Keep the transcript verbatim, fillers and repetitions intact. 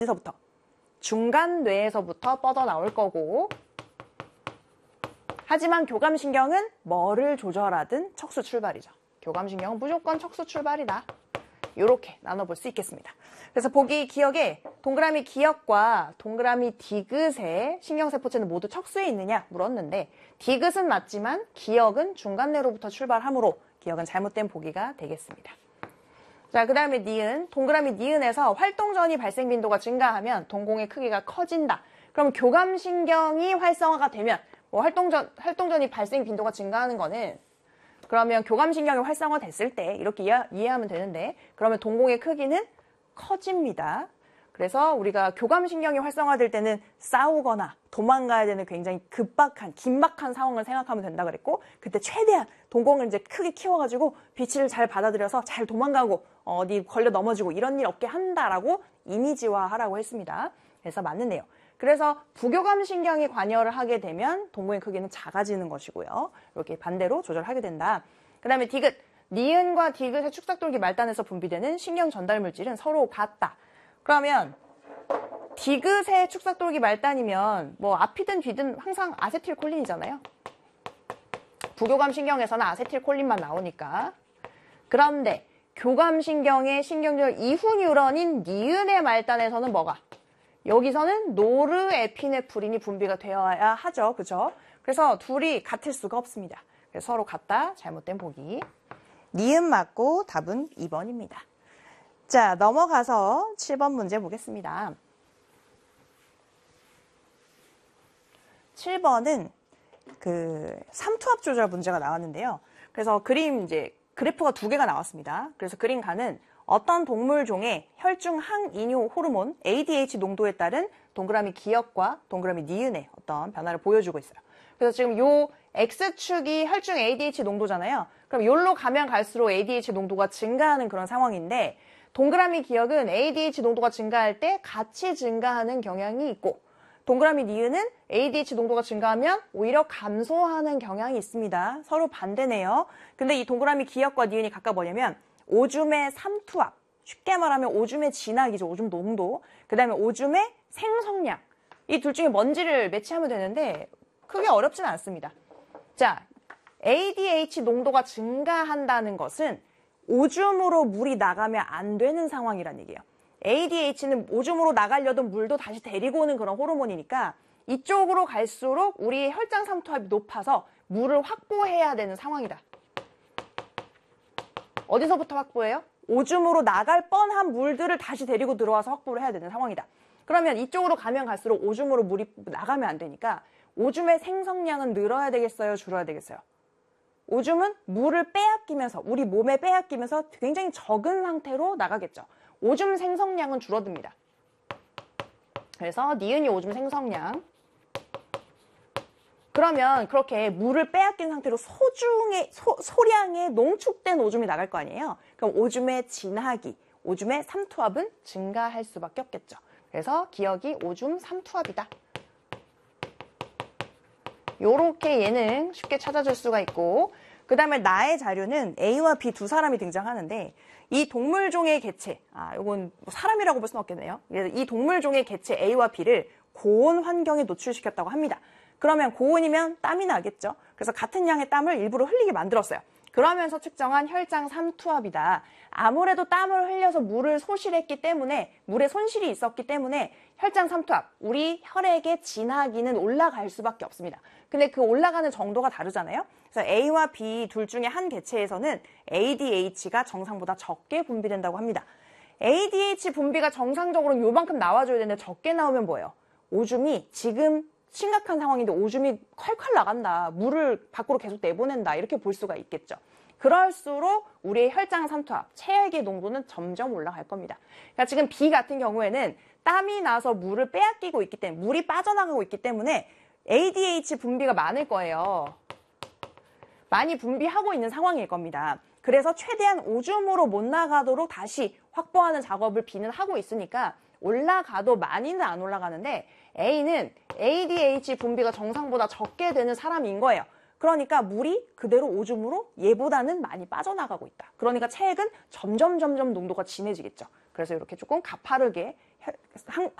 어디서부터? 중간 뇌에서부터 뻗어나올 거고, 하지만 교감신경은 뭐를 조절하든 척수 출발이죠. 교감신경은 무조건 척수 출발이다. 이렇게 나눠볼 수 있겠습니다. 그래서 보기 기억에 동그라미 기억과 동그라미 디귿의 신경세포체는 모두 척수에 있느냐 물었는데, 디귿은 맞지만 기억은 중간뇌로부터 출발하므로 기억은 잘못된 보기가 되겠습니다. 자, 그 다음에 니은, 동그라미 니은에서 활동전이 발생 빈도가 증가하면 동공의 크기가 커진다. 그럼 교감신경이 활성화가 되면, 뭐 활동전, 활동전이 발생 빈도가 증가하는 거는, 그러면 교감신경이 활성화됐을 때 이렇게 이해, 이해하면 되는데, 그러면 동공의 크기는 커집니다. 그래서 우리가 교감신경이 활성화될 때는 싸우거나 도망가야 되는 굉장히 급박한, 긴박한 상황을 생각하면 된다 그랬고, 그때 최대한 동공을 이제 크게 키워가지고 빛을 잘 받아들여서 잘 도망가고 어디 걸려 넘어지고 이런 일 없게 한다라고 이미지화하라고 했습니다. 그래서 맞는데요. 그래서 부교감신경이 관여를 하게 되면 동공의 크기는 작아지는 것이고요. 이렇게 반대로 조절하게 된다. 그 다음에 디귿, 니은과 디귿의 축삭돌기 말단에서 분비되는 신경 전달 물질은 서로 같다. 그러면 디귿의 축삭돌기 말단이면 뭐 앞이든 뒤든 항상 아세틸콜린이잖아요. 부교감신경에서는 아세틸콜린만 나오니까. 그런데 교감신경의 신경절 이후 뉴런인 니은의 말단에서는 뭐가? 여기서는 노르에피네프린이 분비가 되어야 하죠. 그죠? 그래서 둘이 같을 수가 없습니다. 그래서 서로 같다. 잘못된 보기. 니은 맞고 답은 이 번입니다. 자, 넘어가서 칠 번 문제 보겠습니다. 칠 번은 그 삼투압 조절 문제가 나왔는데요. 그래서 그림 이제 그래프가 두 개가 나왔습니다. 그래서 그림가는 어떤 동물종의 혈중 항이뇨 호르몬 에이디에이치 농도에 따른 동그라미 기억과 동그라미 니은의 어떤 변화를 보여주고 있어요. 그래서 지금 요 X축이 혈중 에이디에이치 농도잖아요. 그럼 요로 가면 갈수록 에이디에이치 농도가 증가하는 그런 상황인데, 동그라미 기억은 에이디에이치 농도가 증가할 때 같이 증가하는 경향이 있고, 동그라미 니은은 에이디에이치 농도가 증가하면 오히려 감소하는 경향이 있습니다. 서로 반대네요. 근데 이 동그라미 기억과 니은이 각각 뭐냐면 오줌의 삼투압, 쉽게 말하면 오줌의 진학이죠. 오줌 농도. 그 다음에 오줌의 생성량. 이 둘 중에 뭔지를 매치하면 되는데 크게 어렵진 않습니다. 자, 에이디에이치 농도가 증가한다는 것은 오줌으로 물이 나가면 안 되는 상황이란 얘기예요. 에이디에이치는 오줌으로 나가려던 물도 다시 데리고 오는 그런 호르몬이니까 이쪽으로 갈수록 우리의 혈장 삼투압이 높아서 물을 확보해야 되는 상황이다. 어디서부터 확보해요? 오줌으로 나갈 뻔한 물들을 다시 데리고 들어와서 확보를 해야 되는 상황이다. 그러면 이쪽으로 가면 갈수록 오줌으로 물이 나가면 안 되니까 오줌의 생성량은 늘어야 되겠어요? 줄어야 되겠어요? 오줌은 물을 빼앗기면서, 우리 몸에 빼앗기면서 굉장히 적은 상태로 나가겠죠. 오줌 생성량은 줄어듭니다. 그래서 니은이 오줌 생성량. 그러면 그렇게 물을 빼앗긴 상태로 소중의, 소, 소량의 농축된 오줌이 나갈 거 아니에요? 그럼 오줌의 진하기, 오줌의 삼투압은 증가할 수밖에 없겠죠. 그래서 기억이 오줌 삼투압이다. 요렇게 얘는 쉽게 찾아줄 수가 있고, 그 다음에 나의 자료는 A와 B 두 사람이 등장하는데, 이 동물종의 개체, 아, 요건 사람이라고 볼 수는 없겠네요. 이 동물종의 개체 A와 B를 고온 환경에 노출시켰다고 합니다. 그러면 고온이면 땀이 나겠죠. 그래서 같은 양의 땀을 일부러 흘리게 만들었어요. 그러면서 측정한 혈장 삼투압이다. 아무래도 땀을 흘려서 물을 소실했기 때문에, 물에 손실이 있었기 때문에 혈장 삼투압, 우리 혈액의 진하기는 올라갈 수밖에 없습니다. 근데 그 올라가는 정도가 다르잖아요. 그래서 A와 B 둘 중에 한 개체에서는 에이디에이치가 정상보다 적게 분비된다고 합니다. 에이디에이치 분비가 정상적으로 요만큼 나와줘야 되는데 적게 나오면 뭐예요? 오줌이 지금 심각한 상황인데 오줌이 콸콸 나간다. 물을 밖으로 계속 내보낸다. 이렇게 볼 수가 있겠죠. 그럴수록 우리의 혈장 삼투압, 체액의 농도는 점점 올라갈 겁니다. 그러니까 지금 B 같은 경우에는 땀이 나서 물을 빼앗기고 있기 때문에, 물이 빠져나가고 있기 때문에 에이디에이치 분비가 많을 거예요. 많이 분비하고 있는 상황일 겁니다. 그래서 최대한 오줌으로 못 나가도록 다시 확보하는 작업을 B는 하고 있으니까 올라가도 많이는 안 올라가는데, A는 에이디에이치 분비가 정상보다 적게 되는 사람인 거예요. 그러니까 물이 그대로 오줌으로 얘보다는 많이 빠져나가고 있다. 그러니까 체액은 점점 점점 농도가 진해지겠죠. 그래서 이렇게 조금 가파르게 한,